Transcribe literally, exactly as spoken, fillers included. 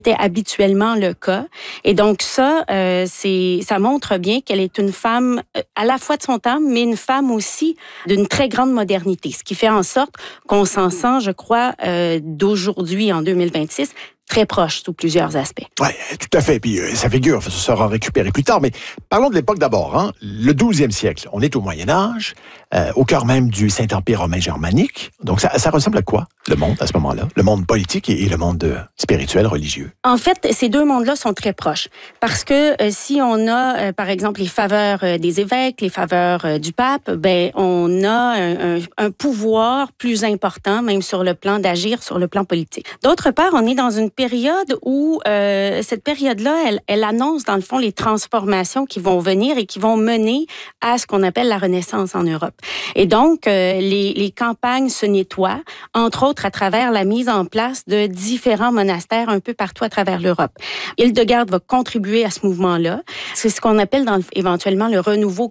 C'était habituellement le cas. Et donc ça, euh, c'est, ça montre bien qu'elle est une femme euh, à la fois de son temps, mais une femme aussi d'une très grande modernité. Ce qui fait en sorte qu'on s'en sent, je crois, euh, d'aujourd'hui, en deux mille vingt-six, très proche sous plusieurs aspects. Oui, tout à fait. Puis euh, sa figure ça sera récupéré plus tard. Mais parlons de l'époque d'abord. Hein? Le douzième siècle. On est au Moyen Âge, euh, au cœur même du Saint-Empire romain germanique. Donc ça, ça ressemble à quoi, le monde, à ce moment-là? Le monde politique et, et le monde euh, spirituel, religieux. En fait, ces deux mondes-là sont très proches. Parce que euh, si on a, euh, par exemple, les faveurs euh, des évêques, les faveurs euh, du pape, ben on a un, un, un pouvoir plus important, même sur le plan d'agir, sur le plan politique. D'autre part, on est dans une période où euh, cette période-là, elle, elle annonce dans le fond les transformations qui vont venir et qui vont mener à ce qu'on appelle la Renaissance en Europe. Et donc, euh, les, les campagnes se nettoient, entre autres à travers la mise en place de différents monastères un peu partout à travers l'Europe. Hildegarde va contribuer à ce mouvement-là. C'est ce qu'on appelle dans, éventuellement le renouveau